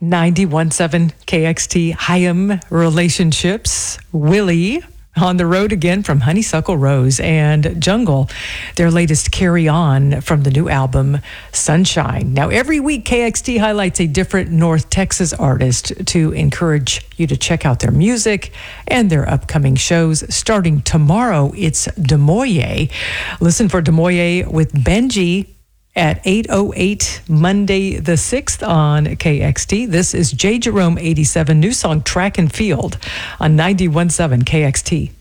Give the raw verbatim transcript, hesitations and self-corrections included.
ninety-one point seven K X T, Hyam Relationships, Willie on the road again from Honeysuckle Rose, and Jungle, their latest Carry On from the new album Sunshine. Now, every week, K X T highlights a different North Texas artist to encourage you to check out their music and their upcoming shows. Starting tomorrow, it's Demoye. Listen for Demoye with Benji at eight oh eight Monday the sixth on K X T. This is J. Jerome eighty-seven, new song Track and Field on ninety-one point seven K X T.